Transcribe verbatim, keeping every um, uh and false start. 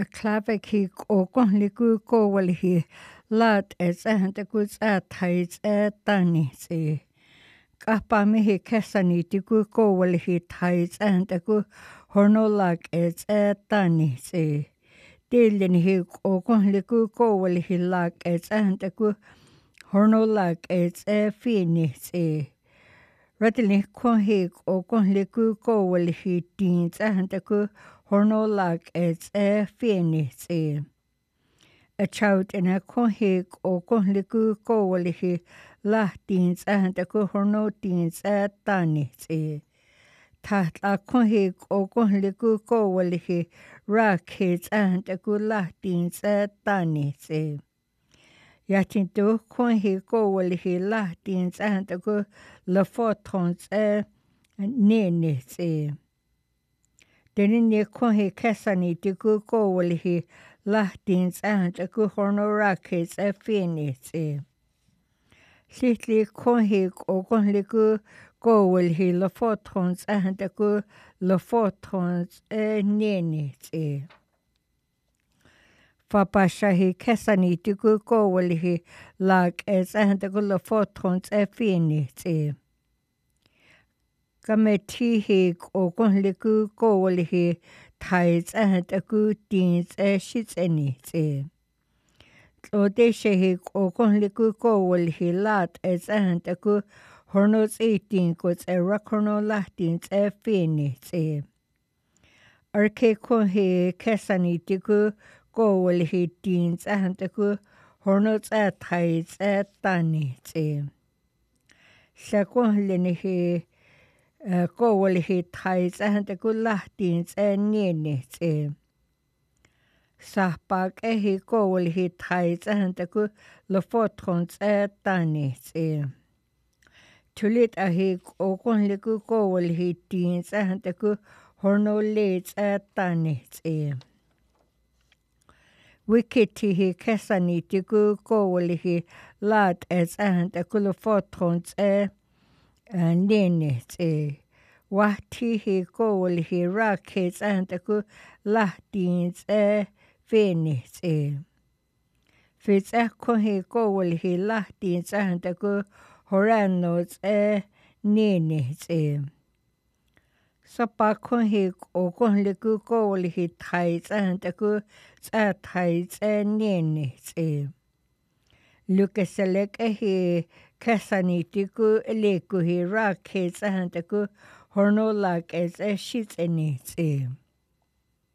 Klabeki kokon liku kowalhi lat etsahan taku tsathai tsetani tse. Kapamihi kesani tiku kowalhi thai tsahan taku hornolak etsetani tse. Tilin hi kokon liku kowalhi lak etsahan taku hornolak etsefini tse. Ratilin kon hi kokon liku kowalhi tin tsahan taku hornolak etsefini tse. A chout in a konhig o konliku kowalihi lahtins and a kuhornotins at tanits. Tat a konhig o konliku kowalihi rakits and a good lahtins at tanits. Yatinto konhig kowalihi lahtins and a good lafotons a nenits. Deninye konhi kesani tiku kowalihi lahtins and a kuhornorakis a finis. Sitli konhi o konliku kowalihi lafotons and a ku lafotons a nenis. Fapashahi kesani tiku kowalihi lag as and a lafotons a finis. Kametihi o konliku kowalihi tais and a good teens a shits any say. So they shehi o konliku kowalihi lat as and a good hornos eighteen coats a racorno latins a fini say. Arke konhi kesani tiku kowalihi teens and a good hornos a tais a tani say. Shakonlinihi kowalihi tais and a good lahtins and nenis. Sahpak ehi kowalihi tais and a good lafotons at tanis. Tulit ahi okonliku kowalihi tins and a good hornolates at tanis. Wikitihi kesani tiku kowalihi lat as and a good lafotons at nenis. Wahtihi kowalihi rakits and a good lahtins a finis. Fits a konhi kowalihi lahtins and a good horanos a nenis. Sapa konhi o konliku kowalihi tais and a good tais a nenis. Lukaselek ehi kesani tiku elekuhi rakits and a good hornolak as a shits in it.